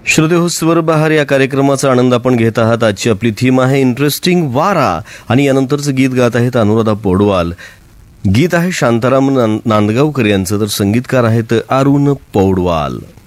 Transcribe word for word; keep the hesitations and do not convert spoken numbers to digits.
श्रोतेहो, स्वर बहार या कार्यक्रमाचा आनंद आपण घेत आहात. आजची आपली थीम आहे इंटरेस्टिंग वारा आणि यानंतरचं गीत गात आहेत अनुराधा पौडवाल. गीत आहे शांताराम नांदगावकर यांचं, तर संगीतकार आहेत अरुण पौडवाल.